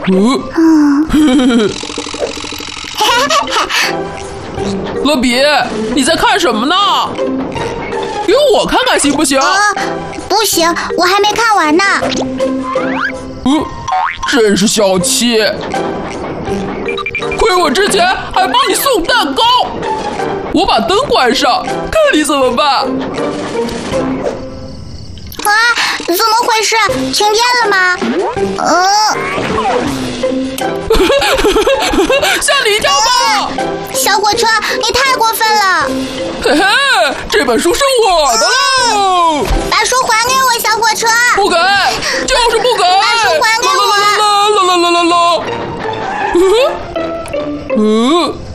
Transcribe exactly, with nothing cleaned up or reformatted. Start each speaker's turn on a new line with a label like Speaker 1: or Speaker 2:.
Speaker 1: 嗯，乐比，你在看什么呢？给我看看行不行？
Speaker 2: 啊，不行，我还没看完呢。
Speaker 1: 嗯，真是小气！亏我之前还帮你送蛋糕，我把灯关上，看你怎么办？
Speaker 2: 啊，怎么回事？停电了吗？嗯，
Speaker 1: 吓你一跳吧！
Speaker 2: 小火车，你太过分了！
Speaker 1: 嘿嘿，这本书是我的喽！
Speaker 2: 把书还给我，小火车！
Speaker 1: 不给，就是不给！
Speaker 2: 把书还给我！
Speaker 1: 啦啦啦啦啦啦啦啦啦！嗯嗯。